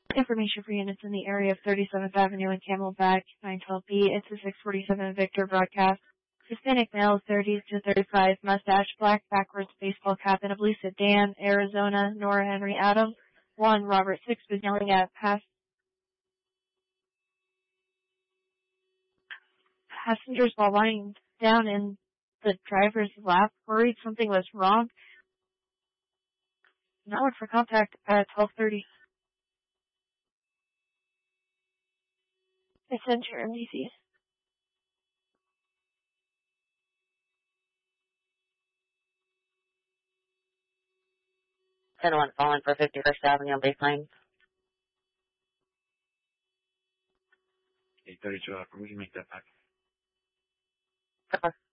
Information for units in the area of 37th Avenue and Camelback, 912B. It's a 647 Victor broadcast. Hispanic male, 30 to 35, mustache, black, backwards, baseball cap, and a blue sedan, Arizona, Nora Henry Adams. 1, Robert 6 was yelling at passengers while lying down in the driver's lap, worried something was wrong. Now for contact at 12:30. I sent your MDC. 10-1 calling for 51st Avenue on baseline. 832, we can make that back. Pepper.